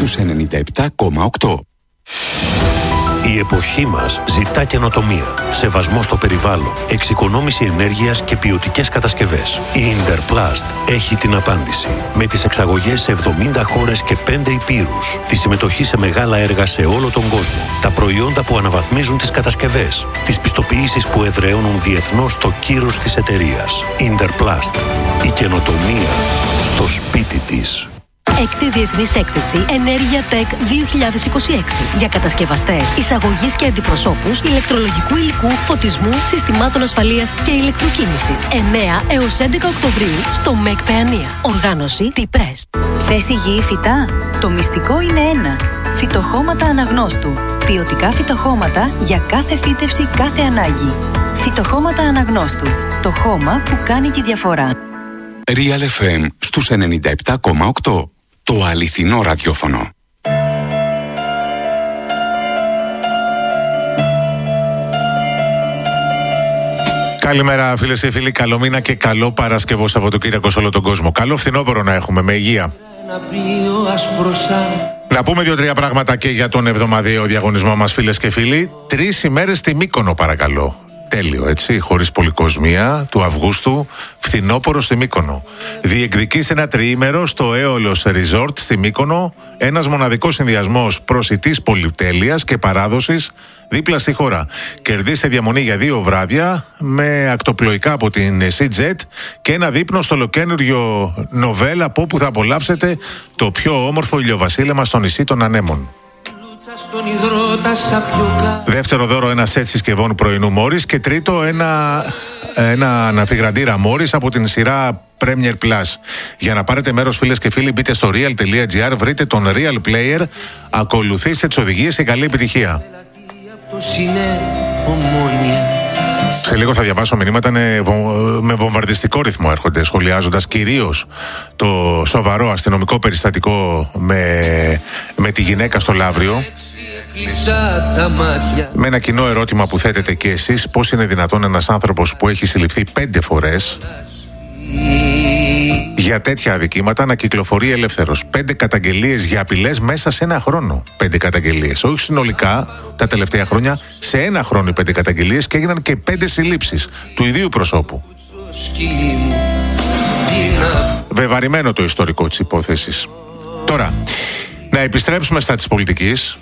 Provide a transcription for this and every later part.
στους 97,8. Η εποχή μας ζητά καινοτομία, σεβασμό στο περιβάλλον, εξοικονόμηση ενέργειας και ποιοτικές κατασκευές. Η Interplast έχει την απάντηση. Με τις εξαγωγές σε 70 χώρες και 5 υπήρους, τη συμμετοχή σε μεγάλα έργα σε όλο τον κόσμο, τα προϊόντα που αναβαθμίζουν τις κατασκευές, τις πιστοποιήσεις που εδραιώνουν διεθνώς το κύρος της εταιρείας. Interplast. Η καινοτομία στο σπίτι της. Έκτη Διεθνής Έκθεση Ενέργεια Tech 2026 για κατασκευαστές, εισαγωγής και αντιπροσώπους ηλεκτρολογικού υλικού, φωτισμού, συστημάτων ασφαλείας και ηλεκτροκίνησης. 9 έως 11 Οκτωβρίου στο ΜΕΚ Παιανία. Οργάνωση T-Press. Θες υγιή φυτά? Το μυστικό είναι ένα. Φυτοχώματα Αναγνώστου. Ποιοτικά φυτοχώματα για κάθε φύτευση, κάθε ανάγκη. Φυτοχώματα Αναγνώστου. Το χώμα που κάνει τη διαφορά. Real FM στους 97,8. Το αληθινό ραδιόφωνο. Καλημέρα φίλες και φίλοι, καλό μήνα και καλό Παρασκευό Σαββατοκύριακο σε όλο τον κόσμο. Καλό φθινόπωρο να έχουμε, με υγεία. Να πούμε 2-3 πράγματα και για τον εβδομαδιαίο διαγωνισμό μας, φίλες και φίλοι. 3 ημέρες στη Μύκονο, παρακαλώ. Τέλειο, έτσι, χωρίς πολυκοσμία, του Αυγούστου, φθινόπωρο στη Μύκονο. Διεκδικήστε ένα τριήμερο στο Έολος Resort στη Μύκονο, ένας μοναδικός συνδυασμός προσιτής πολυτέλειας και παράδοσης δίπλα στη χώρα. Κερδίστε διαμονή για 2 βράδια με ακτοπλοϊκά από την Sea-Jet και ένα δείπνο στο ολοκαίνουργιο Νοβέλ, από όπου θα απολαύσετε το πιο όμορφο ηλιοβασίλεμα στο νησί των Ανέμων. Δεύτερο δώρο, ένα σετ συσκευών πρωινού Μόρις. Και τρίτο, ένα αναφιγραντήρα Μόρις από την σειρά Premier Plus. Για να πάρετε μέρος, φίλες και φίλοι, μπείτε στο real.gr, βρείτε τον Real Player, ακολουθήστε τις οδηγίες και καλή επιτυχία. Σε λίγο θα διαβάσω μηνύματα, με βομβαρδιστικό ρυθμό έρχονται, σχολιάζοντας κυρίως το σοβαρό αστυνομικό περιστατικό με τη γυναίκα στο Λαύριο. Με ένα κοινό ερώτημα που θέτετε και εσείς: πώς είναι δυνατόν ένας άνθρωπος που έχει συλληφθεί 5 φορές για τέτοια αδικήματα να κυκλοφορεί ελεύθερος? 5 καταγγελίες για απειλές μέσα σε ένα χρόνο. 5 καταγγελίες. Όχι συνολικά τα τελευταία χρόνια, σε ένα χρόνο οι 5 καταγγελίες, και έγιναν και 5 συλλήψεις του ιδίου προσώπου. Βεβαρημένο το ιστορικό της υπόθεσης. Τώρα, να επιστρέψουμε στα της πολιτικής.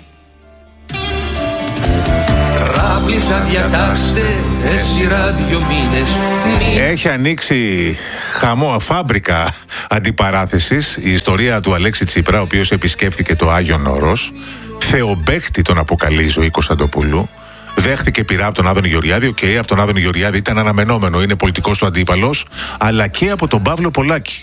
Έχει ανοίξει φάμπρικα αντιπαράθεσης η ιστορία του Αλέξη Τσίπρα, ο οποίος επισκέφθηκε το Άγιον Όρος. Θεομπαίχτη τον αποκαλεί η Ζωή Κωνσταντοπούλου. Δέχτηκε πειρά από τον Άδωνη Γεωργιάδη. Από τον Άδωνη Γεωργιάδη ήταν αναμενόμενο, είναι πολιτικός του αντίπαλος, αλλά και από τον Παύλο Πολάκη.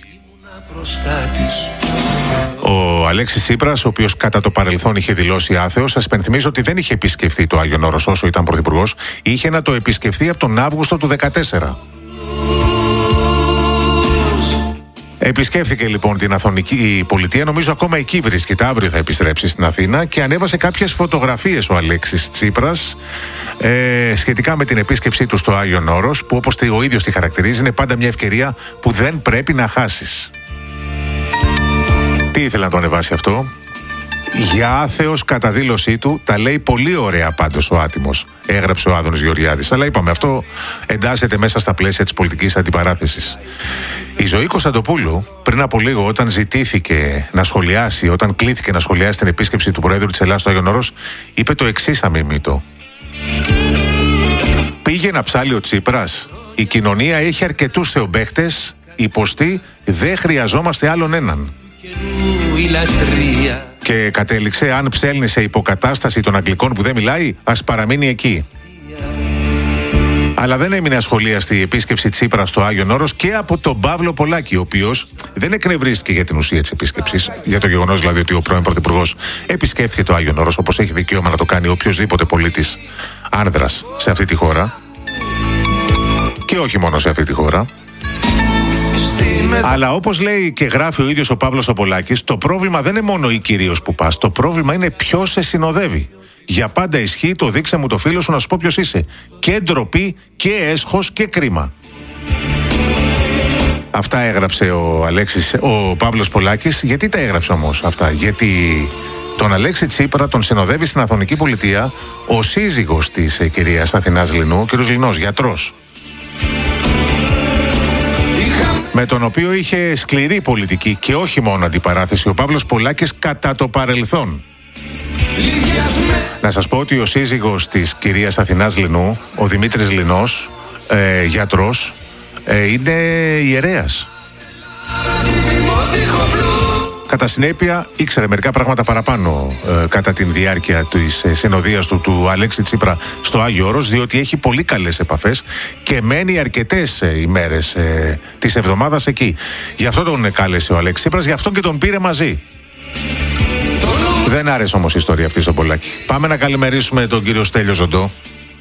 Ο Αλέξης Τσίπρας, ο οποίος κατά το παρελθόν είχε δηλώσει άθεος, σας υπενθυμίζω ότι δεν είχε επισκεφθεί το Άγιον Όρος όσο ήταν πρωθυπουργός. Είχε να το επισκεφθεί από τον Αύγουστο του 2014. Επισκέφθηκε λοιπόν την Αθωνική πολιτεία, νομίζω ακόμα εκεί βρίσκεται, αύριο θα επιστρέψει στην Αθήνα, και ανέβασε κάποιες φωτογραφίες ο Αλέξης Τσίπρας σχετικά με την επίσκεψή του στο Άγιον Όρος, που όπως ο ίδιος τη χαρακτηρίζει, είναι πάντα μια ευκαιρία που δεν πρέπει να χάσεις. Τι ήθελε να το ανεβάσει αυτό? Για άθεος κατά δήλωσή του, τα λέει πολύ ωραία πάντως ο άτιμος, έγραψε ο Άδωνης Γεωργιάδης. Αλλά είπαμε, αυτό εντάσσεται μέσα στα πλαίσια της πολιτικής αντιπαράθεσης. Η Ζωή Κωνσταντοπούλου πριν από λίγο, όταν ζητήθηκε να σχολιάσει, όταν κλήθηκε να σχολιάσει την επίσκεψη του Προέδρου της Ελλάδας στο Άγιον Όρος, είπε το εξής αμιμήτο: πήγε να ψάλει ο Τσίπρας. Η κοινωνία έχει αρκετούς θεομπαίχτες, υποστεί, δεν χρειαζόμαστε άλλον έναν. Και κατέληξε, αν ψέλνει σε υποκατάσταση των Αγγλικών που δεν μιλάει, ας παραμείνει εκεί. Αλλά δεν έμεινε ασχολίαστη η επίσκεψη Τσίπρα στο Άγιον Όρος και από τον Παύλο Πολάκη, ο οποίος δεν εκνευρίστηκε για την ουσία της επίσκεψης, για το γεγονός δηλαδή ότι ο πρώην Πρωθυπουργός επισκέφθηκε το Άγιον Όρος, όπως έχει δικαίωμα να το κάνει οποιοσδήποτε πολίτης άνδρας σε αυτή τη χώρα. Και όχι μόνο σε αυτή τη χώρα. Αλλά όπως λέει και γράφει ο ίδιος ο Παύλος ο Πολάκης, το πρόβλημα δεν είναι μόνο ή κυρίως που πας, το πρόβλημα είναι ποιος σε συνοδεύει. Για πάντα ισχύει το δείξε μου το φίλο σου να σου πω ποιος είσαι. Και ντροπή και έσχος και κρίμα. Αυτά έγραψε ο Παύλος Πολάκης. Γιατί τα έγραψε όμως αυτά? Γιατί τον Αλέξη Τσίπρα τον συνοδεύει στην Αθωνική Πολιτεία ο σύζυγος της κυρίας Αθηνάς Λινού, ο κ. Λινός, γιατρός, με τον οποίο είχε σκληρή πολιτική και όχι μόνο αντιπαράθεση ο Παύλος Πολάκης κατά το παρελθόν. Να σας πω ότι ο σύζυγος της κυρίας Αθηνάς Λινού, ο Δημήτρης Λινός, γιατρός, είναι ιερέας. Κατά συνέπεια ήξερε μερικά πράγματα παραπάνω κατά την διάρκεια της συνοδείας του Αλέξη Τσίπρα στο Άγιο Όρος, διότι έχει πολύ καλές επαφές και μένει αρκετές ημέρες της εβδομάδας εκεί. Γι' αυτό τον κάλεσε ο Αλέξη Τσίπρας, γι' αυτό και τον πήρε μαζί. Δεν άρεσε όμως η ιστορία αυτή στον Πολάκη. Πάμε να καλημερίσουμε τον κύριο Στέλιο Ζοντό.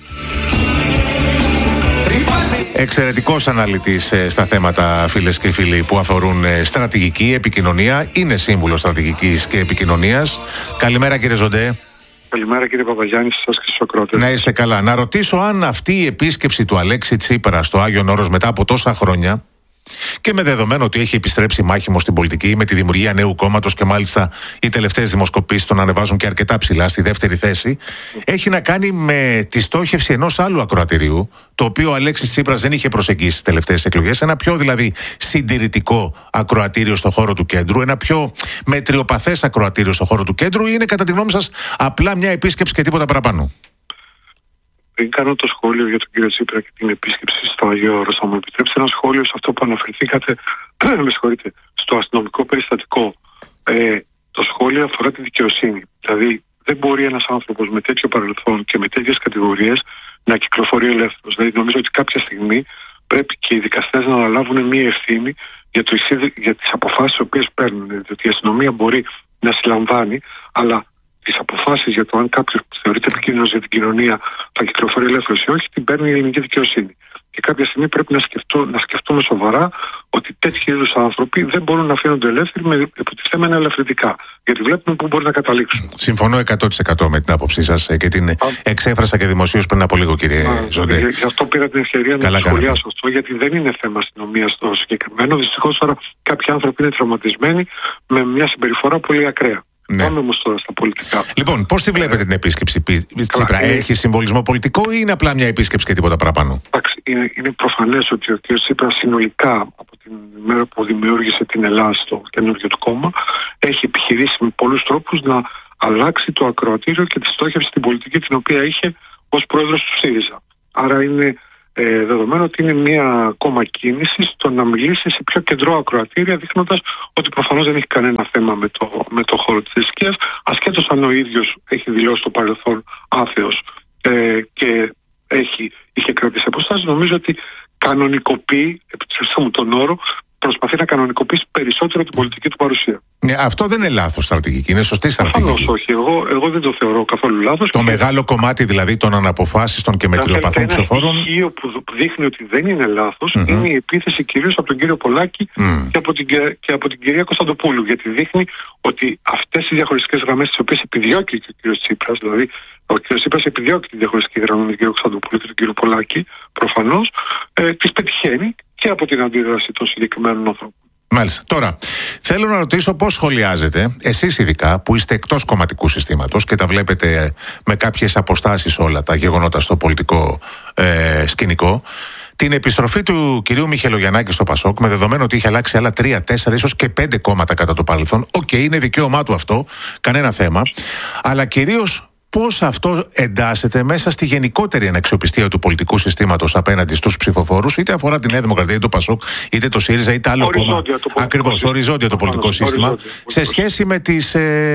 Εξαιρετικός αναλυτής στα θέματα, φίλες και φίλοι, που αφορούν στρατηγική, επικοινωνία. Είναι σύμβουλος στρατηγικής και επικοινωνίας. Καλημέρα, κύριε Ζοντέ. Καλημέρα, κύριε Παπαγιάννη, σας και στους ακροατές. Να είστε καλά. Να ρωτήσω αν αυτή η επίσκεψη του Αλέξη Τσίπρα στο Άγιον Όρος μετά από τόσα χρόνια, και με δεδομένο ότι έχει επιστρέψει μάχημος στην πολιτική με τη δημιουργία νέου κόμματος και μάλιστα οι τελευταίες δημοσκοπήσεις τον ανεβάζουν και αρκετά ψηλά στη δεύτερη θέση, έχει να κάνει με τη στόχευση ενός άλλου ακροατηρίου, το οποίο ο Αλέξης Τσίπρας δεν είχε προσεγγίσει στις τελευταίες εκλογές. Ένα πιο δηλαδή συντηρητικό ακροατήριο στο χώρο του κέντρου, ένα πιο μετριοπαθές ακροατήριο στο χώρο του κέντρου, ή είναι κατά τη γνώμη σας απλά μια επίσκεψη και τίποτα παραπάνω? Πριν κάνω το σχόλιο για τον κύριο Τσίπρα και την επίσκεψη στο Αγίο Όρος, θα μου επιτρέψετε ένα σχόλιο σε αυτό που αναφερθήκατε, με συγχωρείτε, στο αστυνομικό περιστατικό. Το σχόλιο αφορά τη δικαιοσύνη. Δηλαδή, δεν μπορεί ένας άνθρωπος με τέτοιο παρελθόν και με τέτοιες κατηγορίες να κυκλοφορεί ελεύθερος. Δηλαδή, νομίζω ότι κάποια στιγμή πρέπει και οι δικαστές να αναλάβουν μία ευθύνη για τις αποφάσεις τις οποίες παίρνουν. Διότι η αστυνομία μπορεί να συλλαμβάνει, αλλά τις αποφάσεις για το αν κάποιος που θεωρείται επικίνδυνος για την κοινωνία θα κυκλοφορεί ελεύθερος ή όχι, την παίρνει η ελληνική δικαιοσύνη. Και κάποια στιγμή πρέπει να σκεφτούμε σοβαρά ότι τέτοιου είδους άνθρωποι δεν μπορούν να αφήνονται ελεύθεροι με υποτιθέμενα ελαφρυντικά. Γιατί βλέπουμε πού μπορεί να καταλήξουν. Συμφωνώ 100% με την άποψή σας και την εξέφρασα και δημοσίως πριν από λίγο, κύριε Ζοντέ. Γι' αυτό πήρα την ευκαιρία να σχολιάσω αυτό, γιατί δεν είναι θέμα αστυνομίας το συγκεκριμένο. Δυστυχώς τώρα κάποιοι άνθρωποι είναι τραυματισμένοι με μια συμπεριφορά πολύ ακραία. Ναι. Πάμε όμως τώρα στα πολιτικά. Λοιπόν, πώς τη βλέπετε την επίσκεψη Τσίπρα? Έχει συμβολισμό πολιτικό ή είναι απλά μια επίσκεψη και τίποτα παραπάνω? Εντάξει, είναι προφανές ότι ο κ. Τσίπρας συνολικά από την μέρα που δημιούργησε την Ελλάδα στο καινούργιο του κόμμα έχει επιχειρήσει με πολλούς τρόπους να αλλάξει το ακροατήριο και τη στόχευση στην πολιτική την οποία είχε ως πρόεδρος του ΣΥΡΙΖΑ. Άρα είναι δεδομένο ότι είναι μια ακόμα κίνηση στο να μιλήσει σε πιο κεντρό ακροατήρια, δείχνοντας ότι προφανώς δεν έχει κανένα θέμα με το χώρο της θρησκείας, ασχέτως αν ο ίδιος έχει δηλώσει στο παρελθόν άθεος και είχε κρατήσει αποστάσεις. Νομίζω ότι κανονικοποιεί, επιτρέψτε μου τον όρο, προσπαθεί να κανονικοποιήσει περισσότερο την πολιτική του παρουσία. Ναι, αυτό δεν είναι λάθος στρατηγική, είναι σωστή στρατηγική. Προφανώς όχι, εγώ δεν το θεωρώ καθόλου λάθος. Το μεγάλο κομμάτι δηλαδή των αναποφάσιστων και μετριοπαθών ψηφοφόρων. Ένα στοιχείο που δείχνει ότι δεν είναι λάθος είναι η επίθεση κυρίως από τον κύριο Πολάκη και από την κυρία Κωνσταντοπούλου. Γιατί δείχνει ότι αυτές οι διαχωριστικές γραμμές τις οποίες επιδιώκει και ο κύριος Τσίπρας, δηλαδή ο κύριος Τσίπρας επιδιώκει τη διαχωριστική γραμμή με τον κύριο Κωνσταντοπούλου και τον κύριο Πολάκη, προφανώς τις πετυχαίνει και από την αντίδραση των συγκεκριμένων ανθρώπων. Μάλιστα. Τώρα, θέλω να ρωτήσω πώς σχολιάζετε, εσείς ειδικά που είστε εκτός κομματικού συστήματος και τα βλέπετε με κάποιες αποστάσεις όλα τα γεγονότα στο πολιτικό σκηνικό, την επιστροφή του κυρίου Μιχελογιαννάκη στο Πασόκ, με δεδομένο ότι είχε αλλάξει άλλα 3, 4, ίσως και 5 κόμματα κατά το παρελθόν. Είναι δικαίωμά του αυτό, κανένα θέμα. Αλλά κυρίως πώς αυτό εντάσσεται μέσα στη γενικότερη αναξιοπιστία του πολιτικού συστήματος απέναντι στους ψηφοφόρους, είτε αφορά τη Νέα Δημοκρατία, είτε το Πασόκ, είτε το ΣΥΡΙΖΑ, είτε άλλο κόμμα. Ακριβώς, οριζόντια το πολιτικό σύστημα, σε σχέση με τις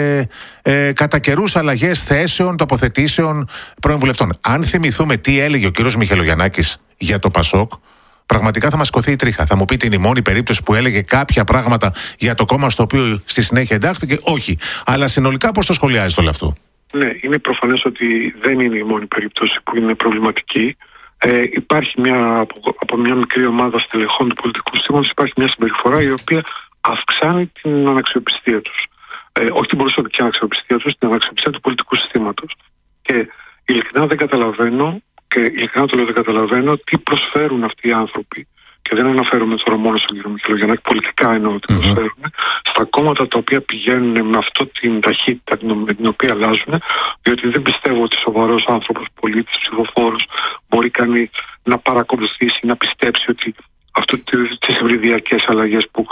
κατά καιρούς αλλαγές θέσεων, τοποθετήσεων πρώην βουλευτών. Αν θυμηθούμε τι έλεγε ο κύριος Μιχελογιαννάκης για το Πασόκ, πραγματικά θα μας σηκωθεί η τρίχα. Θα μου πείτε, είναι η μόνη περίπτωση που έλεγε κάποια πράγματα για το κόμμα στο οποίο στη συνέχεια εντάχθηκε? Όχι. Αλλά συνολικά πώς το σχολιάζετε όλο αυτό? Ναι, είναι προφανές ότι δεν είναι η μόνη περίπτωση που είναι προβληματική. Υπάρχει από μια μικρή ομάδα στελεχών του πολιτικού συστήματος, υπάρχει μια συμπεριφορά η οποία αυξάνει την αναξιοπιστία τους. Όχι την προσωπική αναξιοπιστία τους, την αναξιοπιστία του πολιτικού συστήματος. Και ειλικρινά δεν καταλαβαίνω, και ειλικρινά το λέω, δεν καταλαβαίνω τι προσφέρουν αυτοί οι άνθρωποι και δεν αναφέρομαι τώρα μόνο στον κύριο Μιχελογιαννάκη, πολιτικά εννοώ ότι προσφέρουν, στα κόμματα τα οποία πηγαίνουν με αυτή την ταχύτητα με την οποία αλλάζουν, διότι δεν πιστεύω ότι σοβαρός άνθρωπος, πολίτης, ψηφοφόρος μπορεί κανείς να παρακολουθήσει, να πιστέψει ότι τις ευρυδιακές αλλαγές που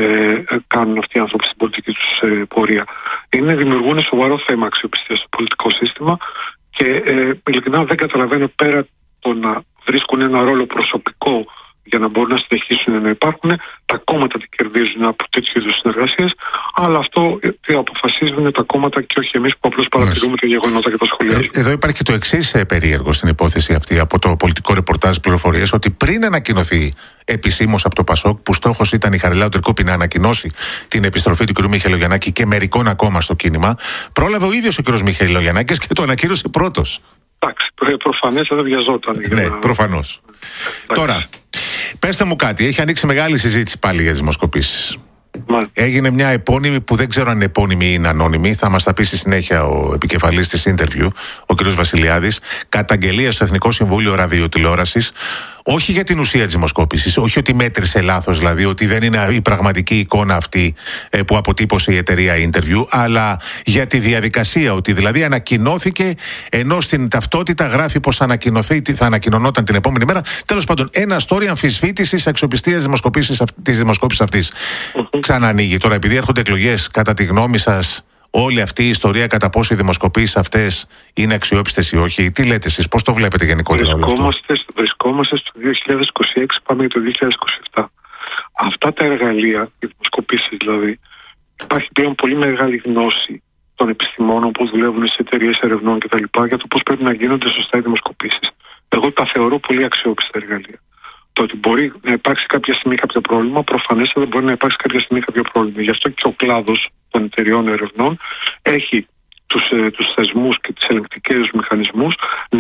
κάνουν αυτοί οι άνθρωποι στην πολιτική τους πορεία δημιουργούν σοβαρό θέμα αξιοπιστίας στο πολιτικό σύστημα και ειλικρινά δεν καταλαβαίνω, πέρα το να βρίσκουν ένα ρόλο προσωπικό για να μπορούν να συνεχίσουν να υπάρχουν, τα κόμματα τι κερδίζουν από τέτοιου είδους συνεργασίες, αλλά αυτό τι αποφασίζουν τα κόμματα και όχι εμείς που απλώς παρατηρούμε τα γεγονότα και τα σχολεία. Εδώ υπάρχει και το εξής περίεργο στην υπόθεση αυτή από το πολιτικό ρεπορτάζ πληροφορίες, ότι πριν ανακοινωθεί επισήμως από το ΠΑΣΟΚ, που στόχος ήταν η Χαριλάου Τρικούπη να ανακοινώσει την επιστροφή του κ. Μιχελογιαννάκη και μερικών ακόμα στο κίνημα, πρόλαβε ο ίδιος ο κ. Μιχελογιαννάκης και το ανακοίνωσε πρώτος. Εντάξει, προφανές δεν βιαζόταν. Ναι, προφανώς. Τώρα, πέστε μου κάτι, έχει ανοίξει μεγάλη συζήτηση πάλι για τις δημοσκοπήσεις. Έγινε μια επώνυμη που δεν ξέρω αν είναι επώνυμη ή είναι ανώνυμη, θα μας τα πει στη συνέχεια ο επικεφαλής της interview, ο κ. Βασιλιάδης, καταγγελία στο Εθνικό Συμβούλιο Ραδιοτηλεόρασης, όχι για την ουσία της δημοσκόπησης, όχι ότι μέτρησε λάθος, δηλαδή ότι δεν είναι η πραγματική εικόνα αυτή που αποτύπωσε η εταιρεία interview, αλλά για τη διαδικασία, ότι δηλαδή ανακοινώθηκε ενώ στην ταυτότητα γράφει πως θα ανακοινωνόταν την επόμενη μέρα. Τέλος πάντων, ένα story αμφισβήτησης αξιοπιστίας της δημοσκόπησης αυτής. Ξανανοίγει τώρα, επειδή έρχονται εκλογές, κατά τη γνώμη σας, όλη αυτή η ιστορία κατά πόσο οι δημοσκοπήσεις αυτές είναι αξιόπιστες ή όχι? Τι λέτε εσείς, πώς το βλέπετε γενικότερα όλο αυτό? Βρισκόμαστε στο 2026, πάμε για το 2027. Αυτά τα εργαλεία, οι δημοσκοπήσεις δηλαδή, υπάρχει πλέον πολύ μεγάλη γνώση των επιστημόνων που δουλεύουν σε εταιρείες ερευνών κτλ. Για το πώς πρέπει να γίνονται σωστά οι δημοσκοπήσεις. Εγώ τα θεωρώ πολύ αξιόπιστα εργαλεία. Το ότι μπορεί να υπάρξει κάποια στιγμή κάποιο πρόβλημα, προφανέστατα μπορεί να υπάρξει κάποια στιγμή κάποιο πρόβλημα. Γι' αυτό και ο κλάδος των εταιριών ερευνών έχει τους θεσμούς και τις ελεγκτικές μηχανισμούς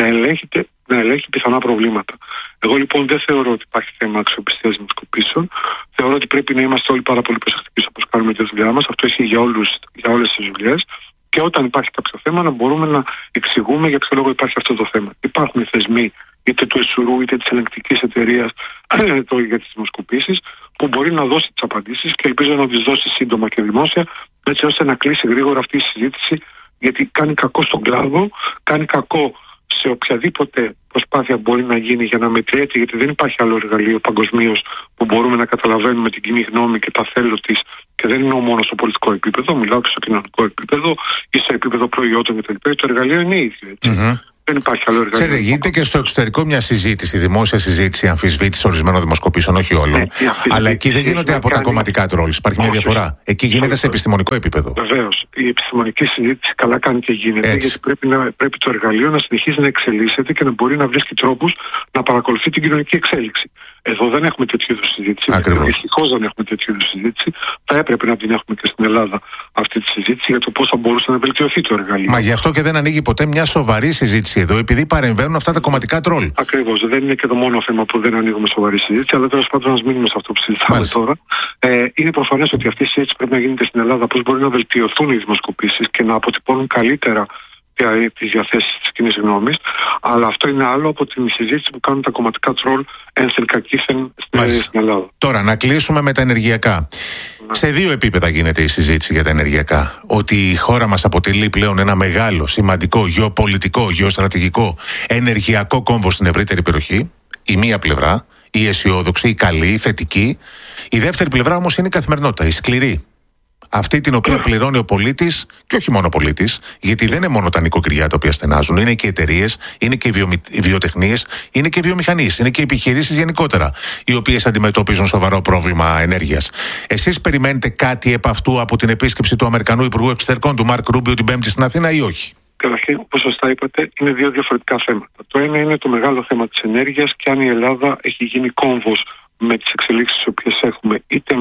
να ελέγχει πιθανά προβλήματα. Εγώ λοιπόν δεν θεωρώ ότι υπάρχει θέμα αξιοπιστίας δημοσκοπήσεων. Θεωρώ ότι πρέπει να είμαστε όλοι πάρα πολύ προσεκτικοί όπως κάνουμε τη δουλειά μας. Αυτό ισχύει για όλες τις δουλειές. Και όταν υπάρχει κάποιο θέμα, να μπορούμε να εξηγούμε για ποιο λόγο υπάρχει αυτό το θέμα. Υπάρχουν οι θεσμοί είτε του ΕΣΟΥΡΟΥ είτε της ελεγκτικής εταιρείας για τις δημοσκοπήσεις, που μπορεί να δώσει τις απαντήσεις και ελπίζω να τις δώσει σύντομα και δημόσια, έτσι ώστε να κλείσει γρήγορα αυτή η συζήτηση, γιατί κάνει κακό στον κλάδο, κάνει κακό σε οποιαδήποτε προσπάθεια μπορεί να γίνει για να μετριέται, γιατί δεν υπάρχει άλλο εργαλείο παγκοσμίως που μπορούμε να καταλαβαίνουμε την κοινή γνώμη και τα θέλω της, και δεν εννοώ μόνο στο πολιτικό επίπεδο, μιλάω και στο κοινωνικό επίπεδο ή σε επίπεδο προϊόντων κτλ. Το εργαλείο είναι ίδιο, έτσι. Δεν υπάρχει άλλο εργαλείο. Ξέρετε, γίνεται και στο εξωτερικό μια συζήτηση, δημόσια συζήτηση, αμφισβήτηση ορισμένων δημοσκοπήσεων, όχι όλων. Αλλά εκεί δεν γίνονται από τα κομματικά τρόλς. Υπάρχει μια διαφορά. Εκεί γίνεται σε επιστημονικό επίπεδο. Βεβαίως. Η επιστημονική συζήτηση καλά κάνει και γίνεται. Έτσι. Γιατί πρέπει το εργαλείο να συνεχίζει να εξελίσσεται και να μπορεί να βρίσκει τρόπους να παρακολουθεί την κοινωνική εξέλιξη. Εδώ δεν έχουμε τέτοιου είδους συζήτηση. Δυστυχώς δεν έχουμε τέτοιου είδους συζήτηση. Θα έπρεπε να την έχουμε και στην Ελλάδα αυτή τη συζήτηση για το πώς θα μπορούσε να βελτιωθεί το εργαλείο. Μα γι' αυτό και δεν ανοίγει ποτέ μια σοβαρή συζήτηση εδώ, επειδή παρεμβαίνουν αυτά τα κομματικά τρόλ. Ακριβώς. Δεν είναι και το μόνο θέμα που δεν ανοίγουμε σοβαρή συζήτηση, αλλά τέλος πάντων, να μείνουμε σε αυτό που συζητάμε τώρα. Είναι προφανές ότι αυτή η συζήτηση πρέπει να γίνεται στην Ελλάδα, πώς μπορεί να βελτιωθούν οι δημοσκοπήσεις και να αποτυπώνουν καλύτερα τις διαθέσεις της κοινής γνώμης, αλλά αυτό είναι άλλο από την συζήτηση που κάνουν τα κομματικά τρόλ ένθεν κακήθεν στην Ελλάδα. Τώρα, να κλείσουμε με τα ενεργειακά. Σε δύο επίπεδα γίνεται η συζήτηση για τα ενεργειακά. Ότι η χώρα μας αποτελεί πλέον ένα μεγάλο, σημαντικό, γεωπολιτικό, γεωστρατηγικό, ενεργειακό κόμβο στην ευρύτερη περιοχή. Η μία πλευρά, η αισιόδοξη, η καλή, η θετική. Η δεύτερη πλευρά όμως είναι η καθημερινότητα, η σκληρή. Αυτή την οποία πληρώνει ο πολίτης, και όχι μόνο ο πολίτης, γιατί δεν είναι μόνο τα νοικοκυριά τα οποία στενάζουν, είναι και οι εταιρείες, είναι και οι βιοτεχνίες, είναι και οι βιομηχανίες, είναι και οι επιχειρήσεις γενικότερα, οι οποίες αντιμετωπίζουν σοβαρό πρόβλημα ενέργειας. Εσείς περιμένετε κάτι επ' αυτού από την επίσκεψη του Αμερικανού Υπουργού Εξωτερικών, του Μαρκ Ρούμπιο, την Πέμπτη στην Αθήνα, ή όχι? Καταρχήν, όπως σωστά είπατε, είναι δύο διαφορετικά θέματα. Το ένα είναι το μεγάλο θέμα της ενέργειας και αν η Ελλάδα έχει γίνει κόμβος με τις εξελίξεις τις οποίες έχουμε, είτε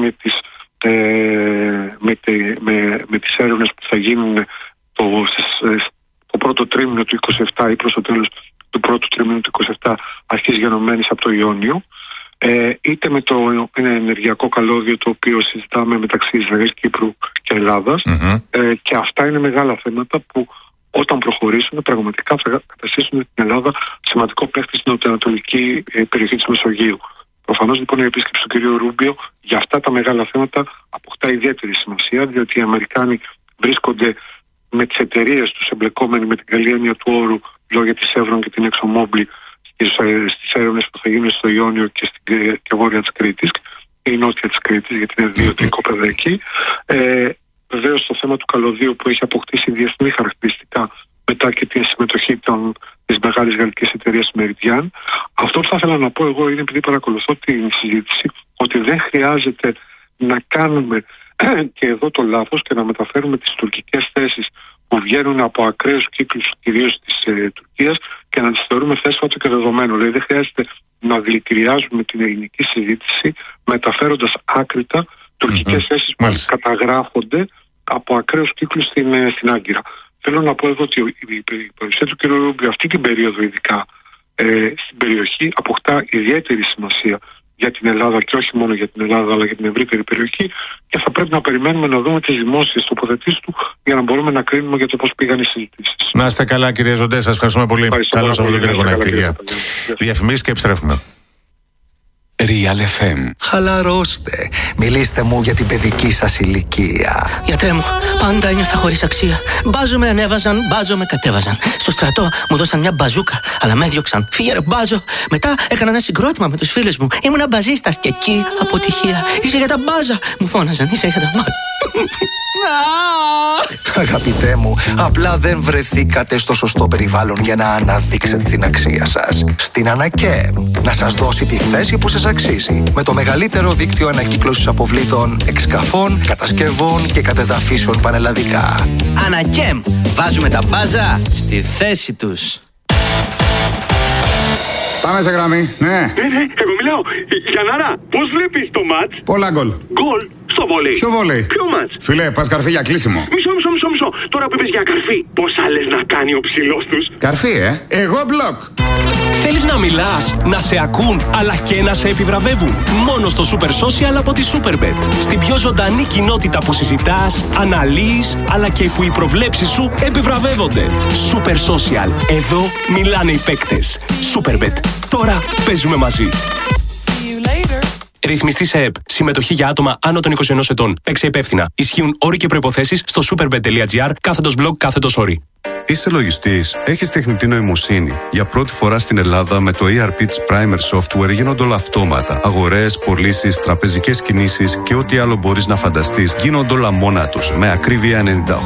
με τις έρευνες που θα γίνουν το πρώτο τρίμηνο του 27 ή προς το τέλος του πρώτου τρίμηνου του 27, αρχής γενομένης από το Ιόνιο, είτε με το ενεργειακό καλώδιο το οποίο συζητάμε μεταξύ Ισραήλ, Κύπρου και Ελλάδας. Και αυτά είναι μεγάλα θέματα που όταν προχωρήσουν πραγματικά θα καταστήσουν την Ελλάδα σημαντικό παίκτη στην νοτιοανατολική περιοχή της Μεσογείου. Προφανώς λοιπόν η επίσκεψη του κ. Ρούμπιο για αυτά τα μεγάλα θέματα αποκτά ιδιαίτερη σημασία, διότι οι Αμερικάνοι βρίσκονται με τις εταιρείες τους εμπλεκόμενοι με την καλή έννοια του όρου λόγια της Chevron και την ExxonMobil στις έρευνες που θα γίνουν στο Ιόνιο και βόρεια της Κρήτης ή νότια της Κρήτης, γιατί είναι δύο οικόπεδα εκεί. Βεβαίως το θέμα του καλωδίου που έχει αποκτήσει διεθνή χαρακτηριστικά μετά και την συμμετοχή της μεγάλης γαλλικής εταιρείας Meridian. Αυτό που θα ήθελα να πω εγώ είναι, επειδή παρακολουθώ την συζήτηση, ότι δεν χρειάζεται να κάνουμε και εδώ το λάθος και να μεταφέρουμε τις τουρκικές θέσεις που βγαίνουν από ακραίους κύκλους κυρίως της Τουρκίας και να τις θεωρούμε θέσφατο και δεδομένο. Δηλαδή δεν χρειάζεται να δηλητηριάζουμε την ελληνική συζήτηση μεταφέροντας άκρητα τουρκικές θέσεις που καταγράφονται από ακραίους κύκλους στην Άγκυρα. Θέλω να πω εδώ ότι η παρουσία του κ. Ρούμπιο αυτή την περίοδο ειδικά στην περιοχή αποκτά ιδιαίτερη σημασία για την Ελλάδα και όχι μόνο για την Ελλάδα αλλά για την ευρύτερη περιοχή, και θα πρέπει να περιμένουμε να δούμε τις δημόσιες τοποθετήσεις του για να μπορούμε να κρίνουμε για το πώς πήγαν οι συζητήσεις. Να είστε καλά, κύριε Ζοντέ, σας ευχαριστούμε πολύ. Καλώς Σαββατοκύριακο να έχετε υγεία. Διαφημίσεις και επιστρέφουμε. Real FM. Χαλαρώστε. Μιλήστε μου για την παιδική σας ηλικία. Γιατρέ μου, πάντα ένιωθα χωρίς αξία. Μπάζο με ανέβαζαν, μπάζο με κατέβαζαν. Στο στρατό μου δώσαν μια μπαζούκα, αλλά με έδιωξαν. Φύγε ρε μπάζο. Μετά έκανα ένα συγκρότημα με τους φίλους μου. Ήμουνα μπαζίστας και εκεί αποτυχία. Είσαι για τα μπάζα. Μου φώναζαν, είσαι για τα μπάζα. Αγαπητέ μου, απλά δεν βρεθήκατε στο σωστό περιβάλλον για να αναδείξετε την αξία σας. Στην Ανακέμ, να σας δώσει τη θέση που σας αξίζει. Με το μεγαλύτερο δίκτυο ανακύκλωσης αποβλήτων, εξκαφών, κατασκευών και κατεδαφίσεων πανελλαδικά. Ανακέμ, βάζουμε τα μπάζα στη θέση τους. Πάμε σε γραμμή, ναι. Εγώ μιλάω. Γιαννάρα, πώς βλέπεις το μάτς? Πολλά γκολ. Γκολ στο βόλεϊ. Ποιο βόλεϊ? Ποιο μάτς? Φίλε, πας καρφί για κλείσιμο. Μισό. Τώρα που είπες για καρφί, πόσα λες να κάνει ο ψηλός τους? Καρφί, Εγώ μπλοκ. Θέλεις να μιλάς, να σε ακούν, αλλά και να σε επιβραβεύουν? Μόνο στο Super Social από τη Superbet. Στην πιο ζωντανή κοινότητα που συζητάς, αναλύεις, αλλά και που οι προβλέψεις σου επιβραβεύονται. Super Social. Εδώ μιλάνε οι παίκτες. Superbet. Τώρα παίζουμε μαζί. Ρυθμιστή σε ΕΠ. Συμμετοχή για άτομα άνω των 21 ετών. Παίξε υπεύθυνα. Ισχύουν όροι και προϋποθέσεις στο superbet.gr/blog/όροι. Είσαι λογιστής, έχεις τεχνητή νοημοσύνη. Για πρώτη φορά στην Ελλάδα με το ERP της Primer Software γίνονται όλα αυτόματα. Αγορές, πωλήσεις, τραπεζικές κινήσεις και ό,τι άλλο μπορείς να φανταστείς γίνονται όλα μόνα τους. Με ακρίβεια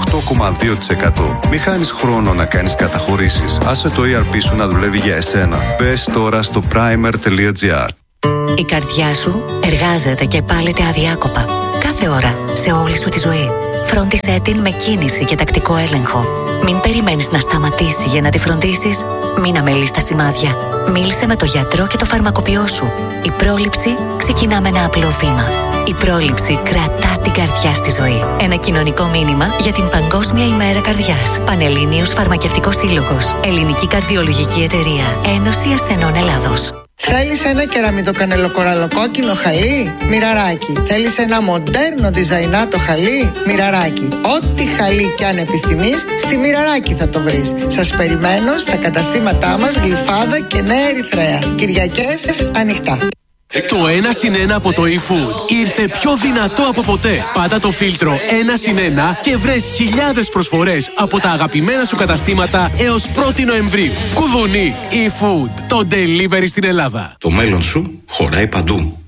98,2%. Μη χάνεις χρόνο να κάνεις καταχωρήσεις. Άσε το ERP σου να δουλεύει για εσένα. Μπες τώρα στο primer.gr. Η καρδιά σου εργάζεται και πάλεται αδιάκοπα. Κάθε ώρα, σε όλη σου τη ζωή. Φρόντισέ την με κίνηση και τακτικό έλεγχο. Μην περιμένεις να σταματήσει για να τη φροντίσεις. Μην αμελείς τα σημάδια. Μίλησε με το γιατρό και το φαρμακοποιό σου. Η πρόληψη ξεκινά με ένα απλό βήμα. Η πρόληψη κρατά την καρδιά στη ζωή. Ένα κοινωνικό μήνυμα για την Παγκόσμια ημέρα καρδιάς. Πανελλήνιος Φαρμακευτικός Σύλλογος. Ελληνική Καρδιολογική Εταιρεία. Ένωση Ασθενών Ελλάδος. Θέλεις ένα κεραμιδοκανελοκοραλοκόκκινο χαλί? Μοιραράκι. Θέλεις ένα μοντέρνο διζαϊνάτο χαλί? Μοιραράκι. Ό,τι χαλί κι αν επιθυμείς, στη Μοιραράκι θα το βρεις. Σας περιμένω στα καταστήματά μας Γλυφάδα και Νέα Ερυθρέα. Κυριακές ανοιχτά. Το 1+1 από το eFood ήρθε πιο δυνατό από ποτέ. Πάτα το φίλτρο 1+1 και βρες χιλιάδες προσφορές από τα αγαπημένα σου καταστήματα έως 1η Νοεμβρίου. Κουδουνί eFood, το delivery στην Ελλάδα. Το μέλλον σου χωράει παντού.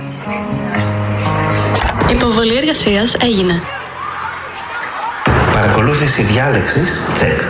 Υποβολή εργασίας έγινε. Παρακολούθηση διάλεξης, check.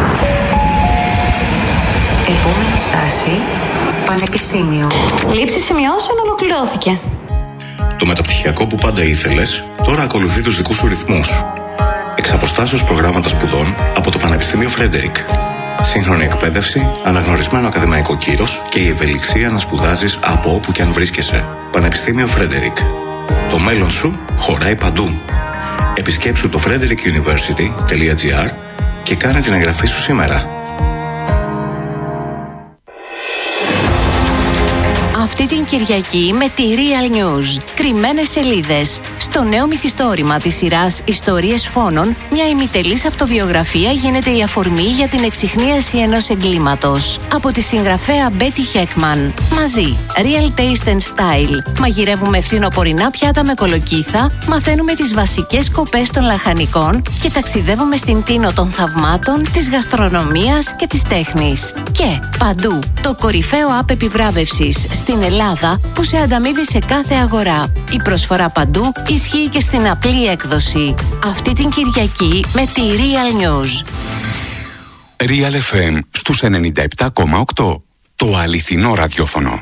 Επόμενη στάση, Πανεπιστήμιο. Λήψη σημειώσεων ολοκληρώθηκε. Το μεταπτυχιακό που πάντα ήθελες, τώρα ακολουθεί τους δικούς σου ρυθμούς. Εξ αποστάσεως προγράμματα σπουδών από το Πανεπιστήμιο Φρέντερικ. Σύγχρονη εκπαίδευση, αναγνωρισμένο ακαδημαϊκό κύρος και η ευελιξία να σπουδάζεις από όπου και αν βρίσκεσαι. Πανεπιστήμιο Φρέντερικ. Το μέλλον σου χωράει παντού. Επισκέψου το frederickuniversity.gr και κάνε την εγγραφή σου σήμερα. Αυτή την την Κυριακή με τη Real News. Κρυμμένες σελίδες. Στο νέο μυθιστόρημα της σειράς Ιστορίες Φόνων, μια ημιτελής αυτοβιογραφία γίνεται η αφορμή για την εξιχνίαση ενός εγκλήματος. Από τη συγγραφέα Betty Heckman. Μαζί, Real Taste and Style. Μαγειρεύουμε φθινοπορεινά πιάτα με κολοκύθα, μαθαίνουμε τις βασικές σκοπές των λαχανικών και ταξιδεύουμε στην τίνο των θαυμάτων, της γαστρονομίας και της τέχνης. Και παντού, το κορυφαίο app επιβράβευσης στην Ελλάδα που σε ανταμείβει σε κάθε αγορά. Η προσφορά παντού ισχύει και στην απλή έκδοση. Αυτή την Κυριακή με τη Real News. Real FM στους 97,8. Το αληθινό ραδιόφωνο.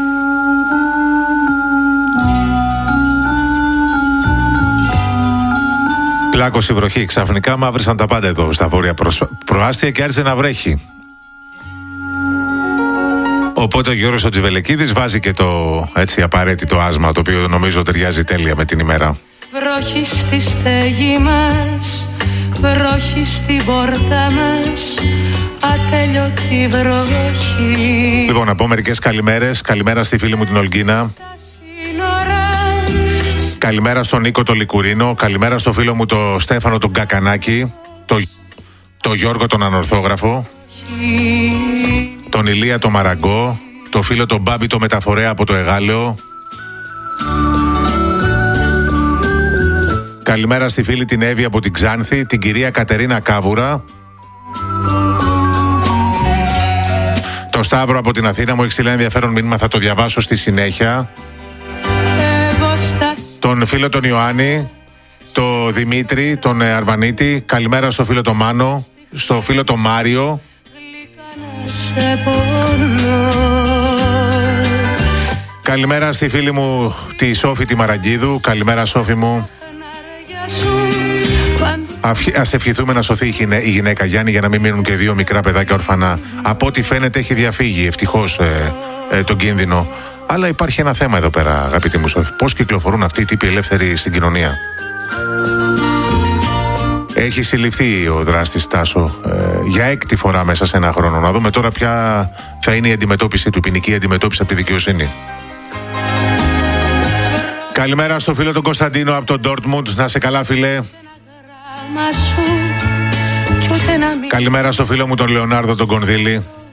Πλάκωσε η βροχή. Ξαφνικά μαύρισαν τα πάντα εδώ στα βόρεια προάστια και άρχισε να βρέχει. Οπότε ο Γιώργος ο Τζιβελεκίδης βάζει και το έτσι απαραίτητο άσμα, το οποίο νομίζω ταιριάζει τέλεια με την ημέρα. Βροχή στη στέγη μας, βροχή στην πόρτα μας, ατέλειωτη βροχή. Λοιπόν, να πω μερικές καλημέρες. Καλημέρα στη φίλη μου την Ολγκίνα. Καλημέρα στον Νίκο το Λικουρίνο. Καλημέρα στο φίλο μου το Στέφανο τον Κακανάκη. Το Γιώργο τον Ανορθόγραφο. Τον Ηλία το Μαραγκό. Το φίλο τον Μπάμπη το Μεταφορέα από το Εγάλεο. Καλημέρα στη φίλη την Εύη από την Ξάνθη. Την κυρία Κατερίνα Κάβουρα. Το Σταύρο από την Αθήνα μου έχει στείλει ενδιαφέρον μήνυμα, θα το διαβάσω στη συνέχεια. Τον φίλο τον Ιωάννη, το Δημήτρη, τον Αρβανίτη. Καλημέρα στο φίλο τον Μάνο, στο φίλο τον Μάριο. Καλημέρα στη φίλη μου τη Σόφη τη Μαραγκίδου. Καλημέρα Σόφη μου. Ας ευχηθούμε να σωθεί η γυναίκα Γιάννη για να μην μείνουν και δύο μικρά παιδάκια ορφανά. Από ό,τι φαίνεται έχει διαφύγει ευτυχώς τον κίνδυνο. Αλλά υπάρχει ένα θέμα εδώ πέρα, αγαπητοί μου Σόφη. Πώς κυκλοφορούν αυτοί οι τύποι ελεύθεροι στην κοινωνία? Έχει συλληφθεί ο δράστης Τάσο για 6η φορά μέσα σε ένα χρόνο. Να δούμε τώρα ποια θα είναι η αντιμετώπιση του, ποινική αντιμετώπιση από τη δικαιοσύνη. Καλημέρα στο φίλο τον Κωνσταντίνο από τον Ντόρτμουντ. Να σε καλά, φίλε. Καλημέρα στο φίλο μου τον Λεωνάρδο τον Κονδύλη.